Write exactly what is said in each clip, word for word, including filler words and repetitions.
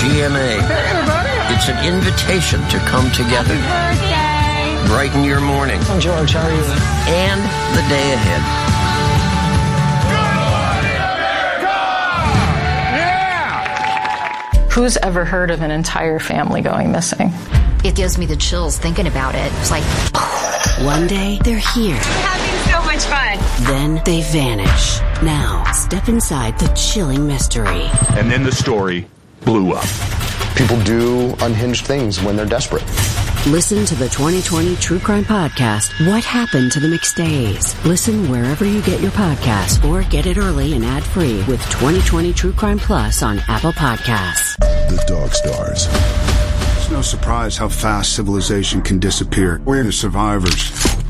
G M A. Hey, everybody. It's an invitation to come together. Happy birthday. Brighten your morning. I'm George. How are you? And the day ahead. Who's ever heard of an entire family going missing? It gives me the chills thinking about it. It's like, one day they're here. We're having so much fun. Then they vanish. Now, step inside the chilling mystery. And then the story blew up. People do unhinged things when they're desperate. Listen to the twenty twenty True Crime Podcast, What Happened to the McStays. Listen wherever you get your podcasts or get it early and ad-free with twenty twenty True Crime Plus on Apple Podcasts. The Dog Stars. It's no surprise how fast civilization can disappear. We're the survivors.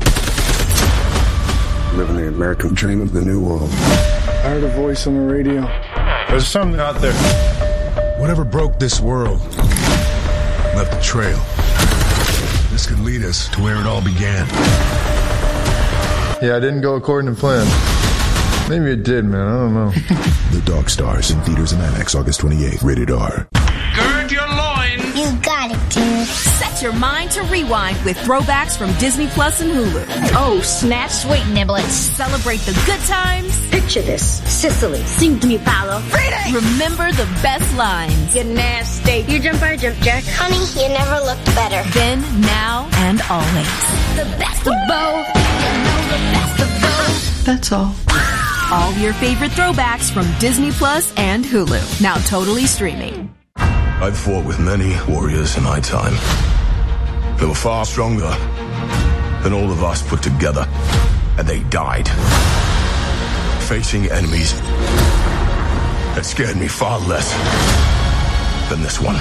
Living the American dream of the new world. I heard a voice on the radio. There's something out there. Whatever broke this world left a trail. This could lead us to where it all began. Yeah, I didn't go according to plan. Maybe it did, man. I don't know. The Dog Stars in theaters and IMAX August twenty-eighth. Rated R. Gird your loins. You got it, dude. Set your mind to rewind with throwbacks from Disney Plus and Hulu. oh, snap, sweet niblets. Celebrate the good times. Picture this. Sicily. Sing to me, Paolo. Remember the best lines. You're nasty. You jump, I jump, Jack. Honey, you never looked better. Then, now, and always. The best of both. You know the best of both. That's all. All your favorite throwbacks from Disney Plus and Hulu. Now totally streaming. I've fought with many warriors in my time. They were far stronger than all of us put together. And they died facing enemies that scared me far less than this one.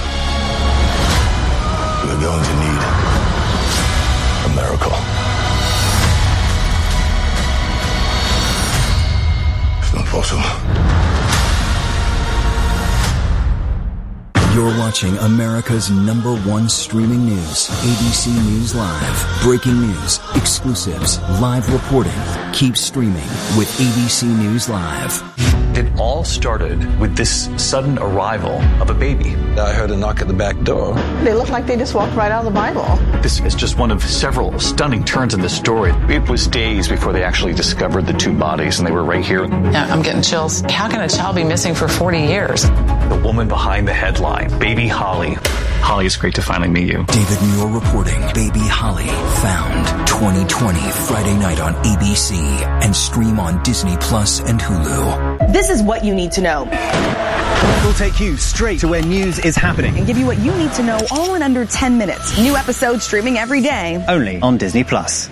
We're going to need a miracle. It's not possible. You're watching America's number one streaming news, A B C News Live. Breaking news, exclusives, live reporting. Keep streaming with A B C News Live. It all started with this sudden arrival of a baby. I heard a knock at the back door. They look like they just walked right out of the Bible. This is just one of several stunning turns in the story. It was days before they actually discovered the two bodies, and they were right here. Yeah, I'm getting chills. How can a child be missing for forty years? The woman behind the headline, Baby Holly. Holly, it's great to finally meet you. David Muir reporting, Baby Holly found. twenty twenty, Friday night on A B C and stream on Disney Plus and Hulu. This is what you need to know. We'll take you straight to where news is happening and give you what you need to know all in under ten minutes. New episodes streaming every day. Only on Disney Plus.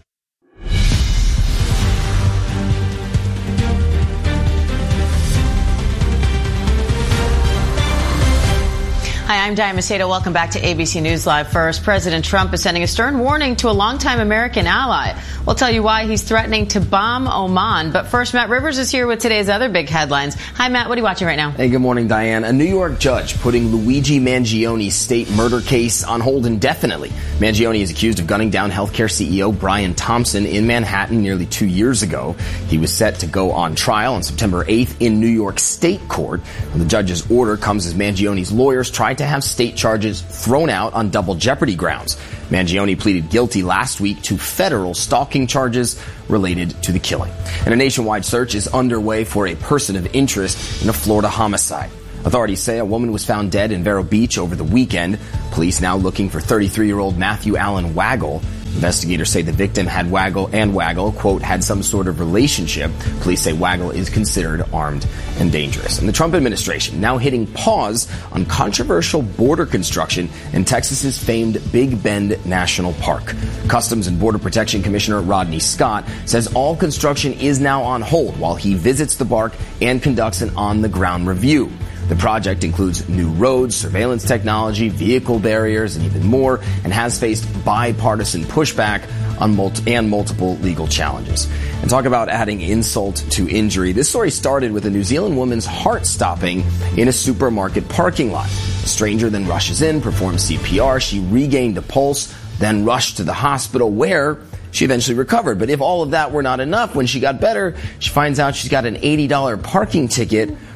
Hi, I'm Diane Macedo. Welcome back to A B C News Live. First, President Trump is sending a stern warning to a longtime American ally. We'll tell you why he's threatening to bomb Oman. But first, Matt Rivers is here with today's other big headlines. Hi, Matt. What are you watching right now? Hey, good morning, Diane. A New York judge putting Luigi Mangioni's state murder case on hold indefinitely. Mangioni is accused of gunning down healthcare C E O Brian Thompson in Manhattan nearly two years ago. He was set to go on trial on September eighth in New York State Court. The judge's order comes as Mangioni's lawyers tried to have state charges thrown out on double jeopardy grounds. Mangioni pleaded guilty last week to federal stalking charges related to the killing. And a nationwide search is underway for a person of interest in a Florida homicide. Authorities say a woman was found dead in Vero Beach over the weekend. Police now looking for thirty-three-year-old Matthew Allen Waggle. Investigators say the victim had Waggle and Waggle, quote, had some sort of relationship. Police say Waggle is considered armed and dangerous. And the Trump administration now hitting pause on controversial border construction in Texas's famed Big Bend National Park. Customs and Border Protection Commissioner Rodney Scott says all construction is now on hold while he visits the park and conducts an on-the-ground review. The project includes new roads, surveillance technology, vehicle barriers, and even more, and has faced bipartisan pushback on multi- and multiple legal challenges. And talk about adding insult to injury. This story started with a New Zealand woman's heart stopping in a supermarket parking lot. A stranger then rushes in, performs C P R. She regained a pulse, then rushed to the hospital where she eventually recovered. But if all of that were not enough, when she got better, she finds out she's got an eighty dollars parking ticket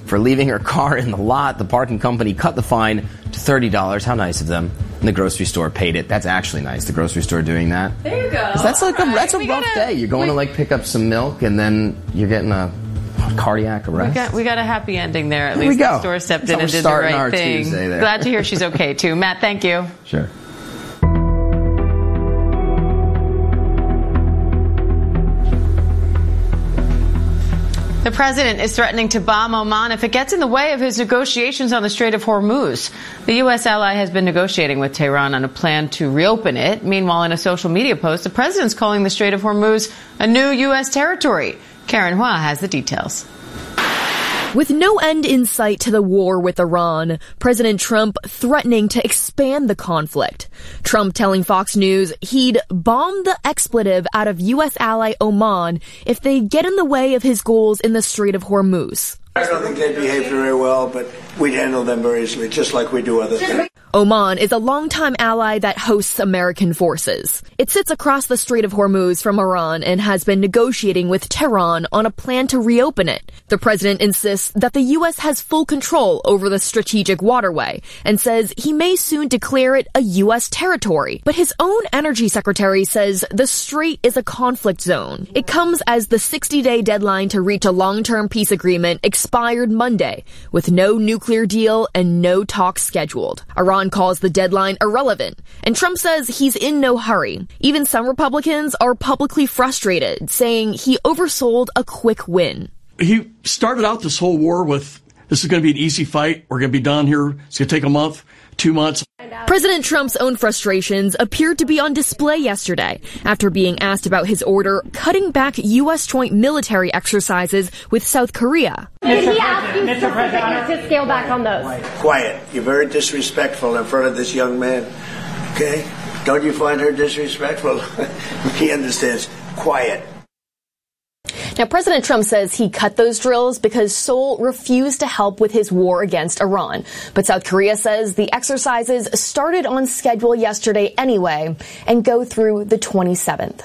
for leaving her car in the lot. The parking company cut the fine to thirty dollars. How nice of them. And the grocery store paid it. That's actually nice, the grocery store doing that. There you go. That's like a, right. that's a we rough gotta, day. You're going we, to like pick up some milk and then you're getting a cardiac arrest. We got, we got a happy ending there. At There least we go. the store stepped That's in how and we're did the starting right our thing. Tuesday there. Glad to hear she's okay too. Matt, thank you. Sure. The president is threatening to bomb Oman if it gets in the way of his negotiations on the Strait of Hormuz. The U S ally has been negotiating with Tehran on a plan to reopen it. Meanwhile, in a social media post, the president's calling the Strait of Hormuz a new U S territory. Karen Hua has the details. With no end in sight to the war with Iran, President Trump threatening to expand the conflict. Trump telling Fox News he'd bomb the expletive out of U S ally Oman if they get in the way of his goals in the Strait of Hormuz. I don't think they behaved very well, but we'd handle them very easily, just like we do other things. Oman is a longtime ally that hosts American forces. It sits across the Strait of Hormuz from Iran and has been negotiating with Tehran on a plan to reopen it. The president insists that the U S has full control over the strategic waterway and says he may soon declare it a U S territory. But his own energy secretary says the strait is a conflict zone. It comes as the sixty-day deadline to reach a long-term peace agreement expired Monday, with no nuclear deal and no talks scheduled. Iran calls the deadline irrelevant, and Trump says he's in no hurry. Even some Republicans are publicly frustrated, saying he oversold a quick win. He started out this whole war with, this is going to be an easy fight. We're going to be done here. It's going to take a month, two months. President Trump's own frustrations appeared to be on display yesterday after being asked about his order cutting back U S joint military exercises with South Korea. Did he ask you specifically to scale back on those? Quiet. You're very disrespectful in front of this young man. Okay? Don't you find her disrespectful? He understands. Quiet. Now, President Trump says he cut those drills because Seoul refused to help with his war against Iran. But South Korea says the exercises started on schedule yesterday anyway and go through the twenty-seventh.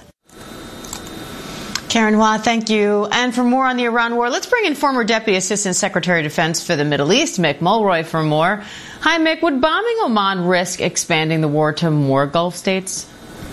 Karen Hua, thank you. And for more on the Iran war, let's bring in former Deputy Assistant Secretary of Defense for the Middle East, Mick Mulroy, for more. Hi, Mick. Would bombing Oman risk expanding the war to more Gulf states?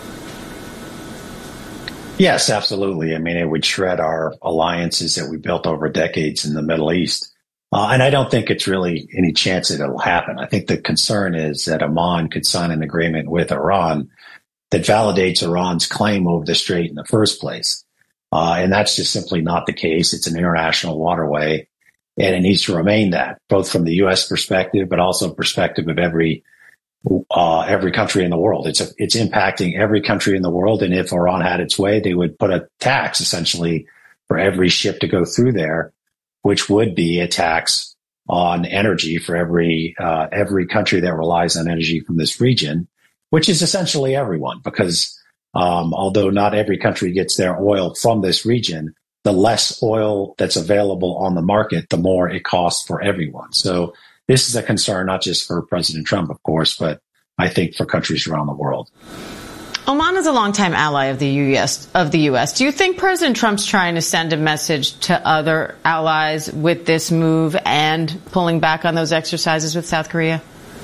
Yes, absolutely. I mean, it would shred our alliances that we built over decades in the Middle East. Uh, and I don't think it's really any chance that it'll happen. I think the concern is that Oman could sign an agreement with Iran that validates Iran's claim over the strait in the first place. Uh, and that's just simply not the case. It's an international waterway, and it needs to remain that, both from the U S perspective, but also perspective of every Uh, every country in the world. It's a, it's impacting every country in the world. And if Iran had its way, they would put a tax essentially for every ship to go through there, which would be a tax on energy for every, uh, every country that relies on energy from this region, which is essentially everyone, because, um, although not every country gets their oil from this region, the less oil that's available on the market, the more it costs for everyone. So, this is a concern not just for President Trump, of course, but I think for countries around the world. Oman is a longtime ally of the U S. Of the U S. Do you think President Trump's trying to send a message to other allies with this move and pulling back on those exercises with South Korea?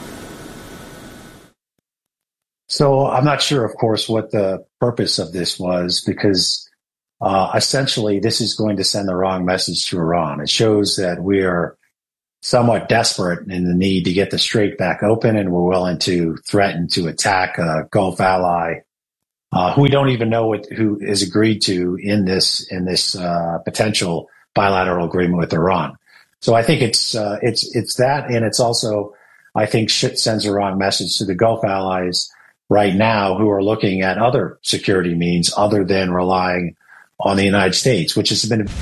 So I'm not sure, of course, what the purpose of this was, because uh, essentially this is going to send the wrong message to Iran. It shows that we are somewhat desperate in the need to get the strait back open, and we're willing to threaten to attack a Gulf ally uh, who we don't even know what, who is agreed to in this in this uh, potential bilateral agreement with Iran. So I think it's uh, it's it's that, and it's also, I think, shit sends a wrong message to the Gulf allies right now who are looking at other security means other than relying on the United States, which has been.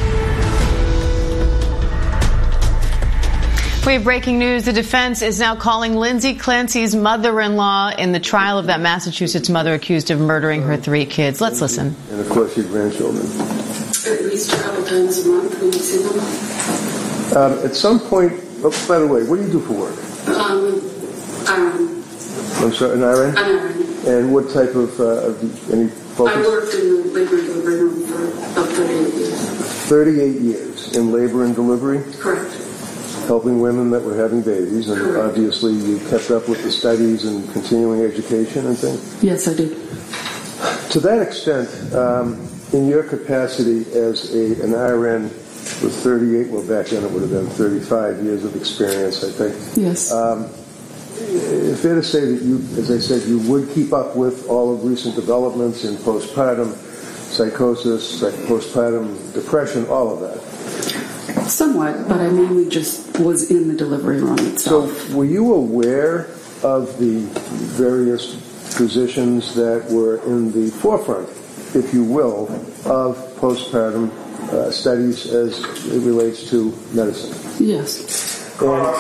We have breaking news. The defense is now calling Lindsay Clancy's mother-in-law in the trial of that Massachusetts mother accused of murdering her three kids. Let's listen. And, of course, your grandchildren. At least a couple times a month when you see them. Um, at some point, oh, by the way, what do you do for work? Um, Iran. I'm sorry, in Iran? I'm Iran. And what type of, uh, of any focus? I worked in the labor and delivery room for about thirty-eight years. thirty-eight years in labor and delivery? Correct. helping women that were having babies, and obviously you kept up with the studies and continuing education and things? Yes, I did. To that extent, um, in your capacity as a, an R N with thirty-eight, well, back then it would have been thirty-five years of experience, I think. Yes. Um, fair to say that you, as I said, you would keep up with all of recent developments in postpartum psychosis, postpartum depression, all of that? Somewhat, but I mainly just was in the delivery room itself. So were you aware of the various physicians that were in the forefront, if you will, of postpartum uh, studies as it relates to medicine? Yes. And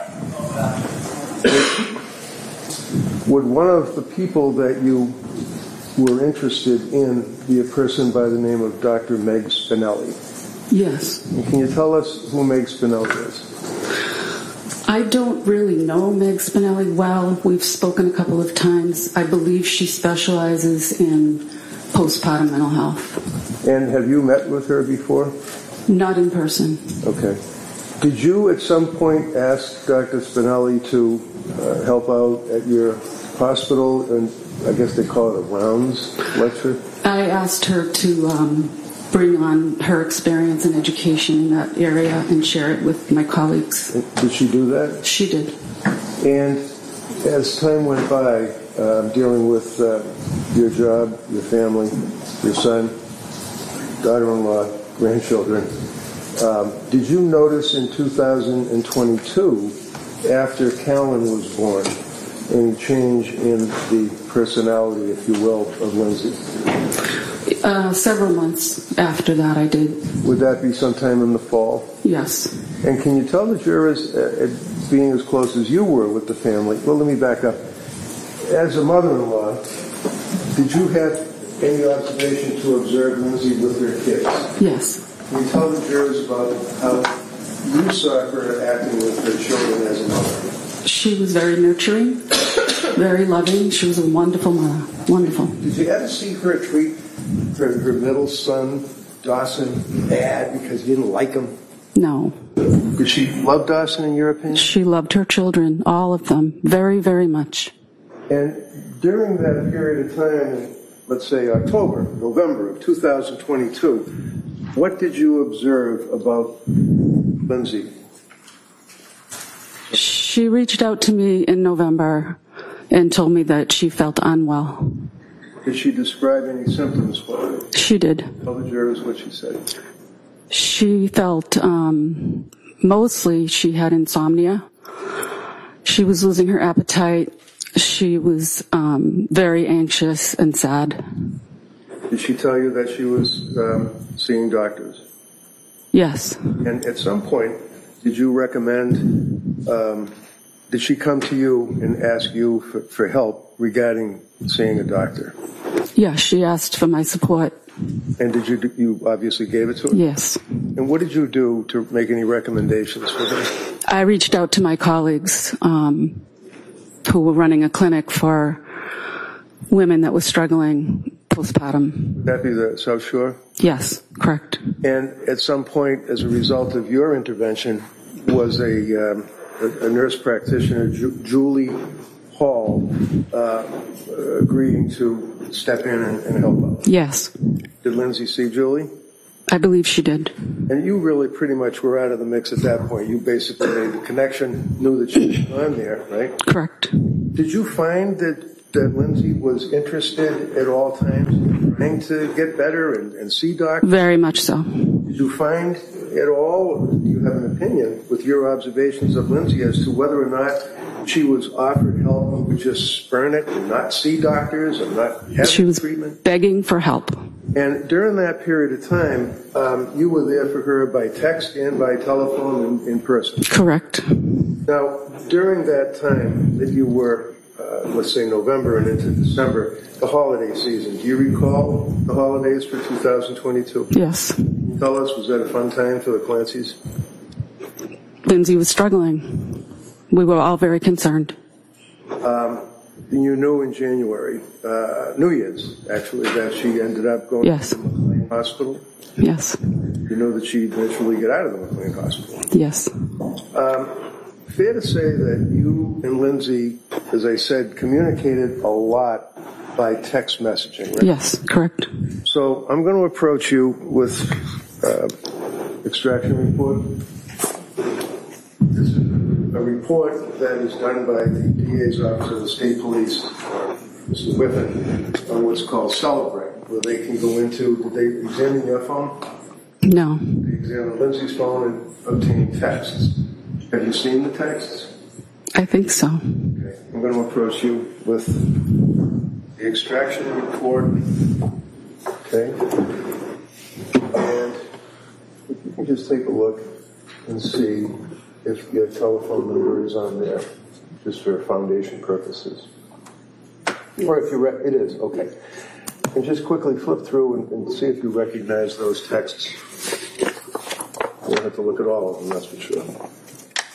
would one of the people that you were interested in be a person by the name of Doctor Meg Spinelli? Yes. And can you tell us who Meg Spinelli is? I don't really know Meg Spinelli well. We've spoken a couple of times. I believe she specializes in postpartum mental health. And have you met with her before? Not in person. Okay. Did you at some point ask Doctor Spinelli to uh, help out at your hospital, and I guess they call it a rounds lecture? I asked her to um, bring on her experience and education in that area and share it with my colleagues. Did she do that? She did. And as time went by, uh, dealing with uh, your job, your family, your son, daughter-in-law, grandchildren, um, did you notice in two thousand twenty-two, after Callan was born, any change in the personality, if you will, of Lindsay? Uh, several months after that, I did. Would that be sometime in the fall? Yes. And can you tell the jurors, uh, being as close as you were with the family, well, let me back up. As a mother-in-law, did you have any observation to observe Lindsay with her kids? Yes. Can you tell the jurors about how you saw her acting with her children as a mother? She was very nurturing, very loving. She was a wonderful mother. Wonderful. Did you ever see her treat her, her middle son, Dawson, bad because you didn't like him? No. Did she love Dawson, in your opinion? She loved her children, all of them, very, very much. And during that period of time, let's say October, November of two thousand twenty-two, what did you observe about Lindsay? She reached out to me in November and told me that she felt unwell. Did she describe any symptoms for you? She did. Tell the jurors what she said. She felt, um, mostly she had insomnia. She was losing her appetite. She was um, very anxious and sad. Did she tell you that she was um, seeing doctors? Yes. And at some point, did you recommend, um, did she come to you and ask you for, for help regarding seeing a doctor? Yes, she asked for my support. And did you, you obviously gave it to her? Yes. And what did you do to make any recommendations for her? I reached out to my colleagues um, who were running a clinic for women that were struggling postpartum. Would that be the South Shore? Yes, correct. And at some point, as a result of your intervention, was a, um, a, a nurse practitioner, Ju- Julie Hall, uh, agreeing to step in and, and help out? Yes. Did Lindsay see Julie? I believe she did. And you really pretty much were out of the mix at that point. You basically made the connection, knew that she was on there, right? Correct. Did you find that, that Lindsay was interested at all times in trying to get better and, and see doctors? Very much so. Did you find at all, do you have an opinion with your observations of Lindsay as to whether or not she was offered help and would just spurn it and not see doctors and not have she was treatment? Begging for help. And during that period of time, um, you were there for her by text and by telephone and in person? Correct. Now, during that time that you were, uh, let's say November and into December, the holiday season, do you recall the holidays for two thousand twenty-two? Yes. Can you tell us, was that a fun time for the Clancys? Lindsay was struggling. We were all very concerned. Um, and you knew in January, uh, New Year's, actually, that she ended up going yes. to the hospital? Yes. You know that she eventually get out of the McLean Hospital. Yes. Um, fair to say that you and Lindsay, as I said, communicated a lot by text messaging, right? Yes, correct. So I'm going to approach you with uh, extraction report. This is a report that is done by the D A's office of the state police, Mister Whiffen, on what's called Celebrate, where they can go into, did they examine your phone? No. They examined Lindsay's phone and obtained texts. Have you seen the texts? I think so. Okay. I'm going to approach you with the extraction report. Okay. And you can just take a look and see if your telephone number is on there, just for foundation purposes. Or if you, re- it is, okay. And just quickly flip through and, and see if you recognize those texts. You don't have to look at all of them, that's for sure.